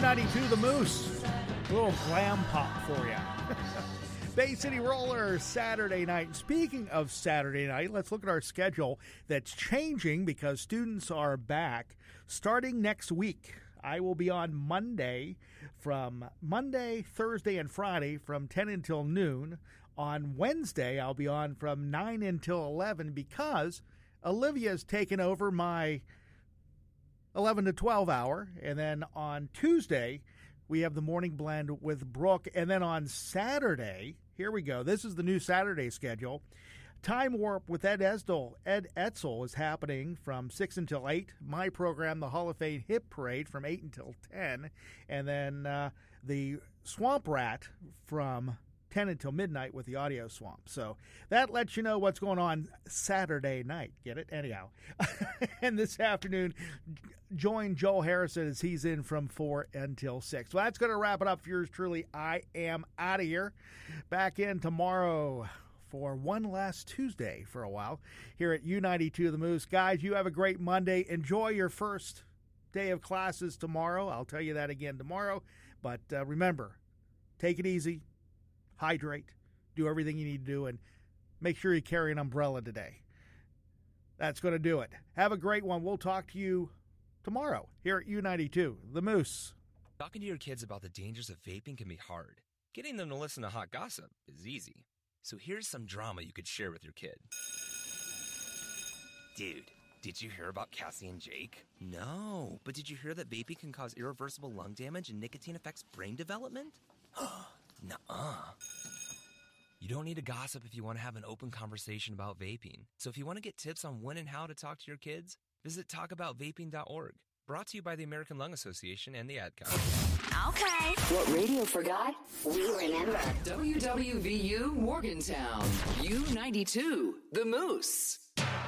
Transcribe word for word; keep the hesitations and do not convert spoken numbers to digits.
ninety-two The Moose. A little glam pop for you. Bay City Roller Saturday night. Speaking of Saturday night, let's look at our schedule that's changing because students are back starting next week. I will be on Monday from Monday, Thursday, and Friday from ten until noon. On Wednesday, I'll be on from nine until eleven because Olivia's taken over my eleven to twelve hour. And then on Tuesday, we have the morning blend with Brooke. And then on Saturday, here we go. This is the new Saturday schedule. Time Warp with Ed Esdell. Ed Etzel is happening from six until eight. My program, the Hall of Fame Hip Parade, from eight until ten. And then uh, the Swamp Rat from ten until midnight with the Audio Swamp. So that lets you know what's going on Saturday night. Get it? Anyhow. And this afternoon, join Joel Harrison as he's in from four until six. Well, that's going to wrap it up for yours truly. I am out of here. Back in tomorrow for one last Tuesday for a while here at U ninety-two The Moose. Guys, you have a great Monday. Enjoy your first day of classes tomorrow. I'll tell you that again tomorrow. But uh, remember, take it easy, hydrate, do everything you need to do, and make sure you carry an umbrella today. That's going to do it. Have a great one. We'll talk to you tomorrow here at U ninety-two The Moose. Talking to your kids about the dangers of vaping can be hard. Getting them to listen to hot gossip is easy. So here's some drama you could share with your kid. Dude, did you hear about Cassie and Jake? No, but did you hear that vaping can cause irreversible lung damage and nicotine affects brain development? Nuh-uh. You don't need to gossip if you want to have an open conversation about vaping. So if you want to get tips on when and how to talk to your kids, visit talk about vaping dot org. Brought to you by the American Lung Association and the Ad Council. Okay. What radio forgot, we remember. W W V U Morgantown. U ninety-two The Moose.